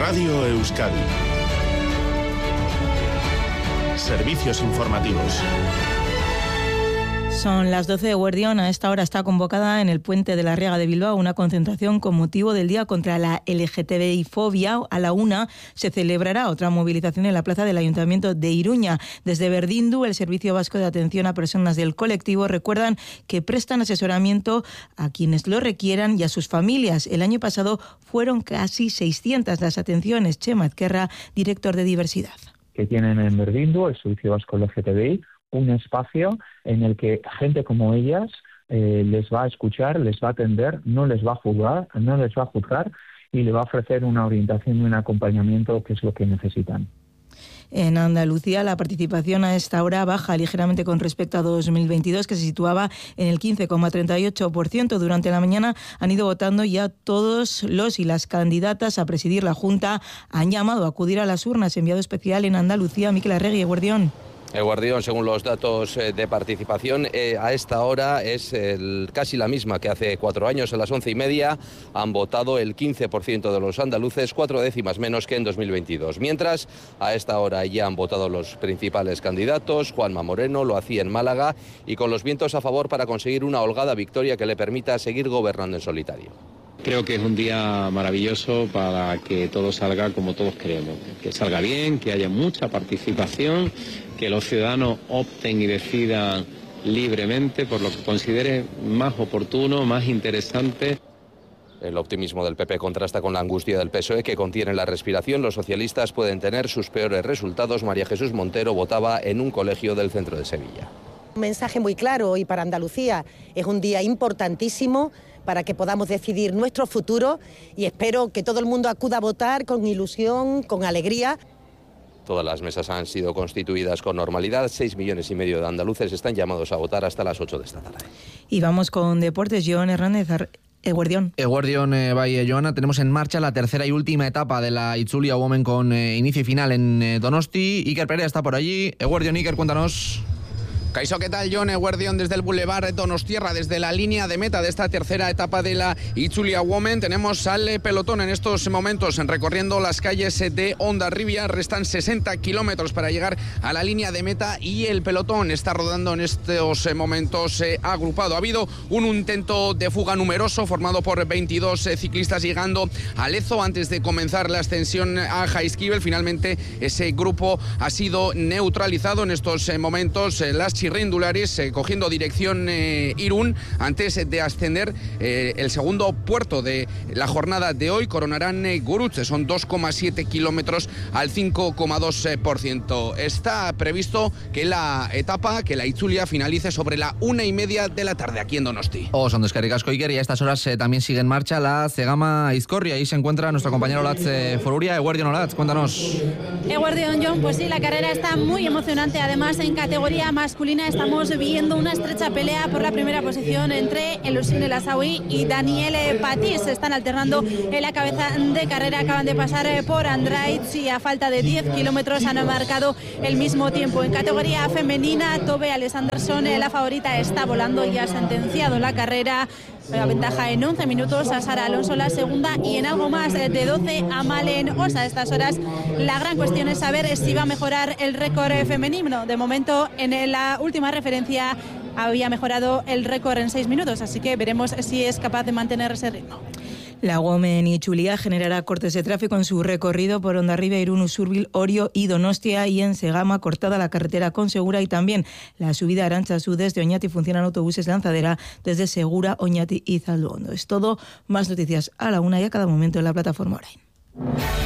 Radio Euskadi. Servicios informativos. Son las 12 de Eguerdión. A esta hora está convocada en el puente de la Riega de Bilbao una concentración con motivo del Día contra la LGTBI-fobia. A la 1 se celebrará otra movilización en la plaza del Ayuntamiento de Iruña. Desde Berdindu, el Servicio Vasco de Atención a Personas del Colectivo, recuerdan que prestan asesoramiento a quienes lo requieran y a sus familias. El año pasado fueron casi 600 las atenciones. Chema Ezquerra, director de Diversidad. Que tienen en Berdindu, el Servicio Vasco LGTBI, un espacio en el que gente como ellas les va a escuchar, les va a atender, no les va a juzgar y le va a ofrecer una orientación y un acompañamiento que es lo que necesitan. En Andalucía, la participación a esta hora baja ligeramente con respecto a 2022, que se situaba en el 15,38%. Durante la mañana han ido votando ya todos los y las candidatas a presidir la Junta. Han llamado a acudir a las urnas. Enviado especial en Andalucía, Miquel Arregui, Eguerdión. Eguerdión, según los datos de participación, a esta hora es casi la misma que hace 4 años. A las 11:30 han votado el 15% de los andaluces, 4 décimas menos que en 2022. Mientras, a esta hora ya han votado los principales candidatos. Juanma Moreno lo hacía en Málaga y con los vientos a favor para conseguir una holgada victoria que le permita seguir gobernando en solitario. Creo que es un día maravilloso para que todo salga como todos queremos, que salga bien, que haya mucha participación, que los ciudadanos opten y decidan libremente por lo que consideren más oportuno, más interesante. El optimismo del PP contrasta con la angustia del PSOE, que contiene la respiración. Los socialistas pueden tener sus peores resultados. María Jesús Montero votaba en un colegio del centro de Sevilla. Un mensaje muy claro hoy para Andalucía. Es un día importantísimo para que podamos decidir nuestro futuro y espero que todo el mundo acuda a votar con ilusión, con alegría. Todas las mesas han sido constituidas con normalidad. 6,5 millones de andaluces están llamados a votar hasta las 8 de esta tarde. Y vamos con deportes. Joan Hernández, Eguerdión. Eguerdión, Valle, Joana, tenemos en marcha la tercera y última etapa de la Itzulia Women con inicio y final en Donosti. Iker Perea está por allí. Eguerdión, Iker, cuéntanos. Caixo, ¿qué tal? Jon Eguerdión desde el Boulevard Donostierra, desde la línea de meta de esta tercera etapa de la Itzulia Women. Tenemos al pelotón en estos momentos recorriendo las calles de Hondarribia. Restan 60 kilómetros para llegar a la línea de meta y el pelotón está rodando en estos momentos agrupado. Ha habido un intento de fuga numeroso formado por 22 ciclistas llegando a Lezo antes de comenzar la ascensión a Jaizkibel. Finalmente ese grupo ha sido neutralizado en estos momentos. Las chirrindulares cogiendo dirección Irún antes de ascender el segundo puerto de la jornada de hoy, Coronarán Gurutze. Son 2,7 kilómetros al 5,2%. Está previsto que la etapa, que la Itzulia, finalice sobre la 1:30 de la tarde aquí en Donosti. Son eskerrik asko, Iker, y a estas horas también sigue en marcha la Zegama Izkorri. Ahí se encuentra nuestro compañero Olatz Foruria. Eguerdión, Olatz, cuéntanos. Eguerdión, Jon, pues sí, la carrera está muy emocionante. Además, en categoría masculina estamos viendo una estrecha pelea por la primera posición entre Elusine Lasaoui y Daniel Patís. Se están alternando en la cabeza de carrera. Acaban de pasar por Andraitz y a falta de 10 kilómetros han marcado el mismo tiempo. En categoría femenina, Tove Alexanderson, la favorita, está volando y ha sentenciado la carrera. La ventaja en 11 minutos a Sara Alonso, la segunda, y en algo más de 12 a Malen Osa. A estas horas la gran cuestión es saber si va a mejorar el récord femenino. De momento, en la última referencia había mejorado el récord en 6 minutos, así que veremos si es capaz de mantener ese ritmo. La Women Itzulia generará cortes de tráfico en su recorrido por Hondarribia, Irún, Usurbil, Orio y Donostia, y en Segama cortada la carretera con Segura y también la subida a Arantzazu desde Oñati. Funcionan autobuses lanzadera desde Segura, Oñati y Zalduondo. Es todo. Más noticias a la 1 y a cada momento en la plataforma Orain.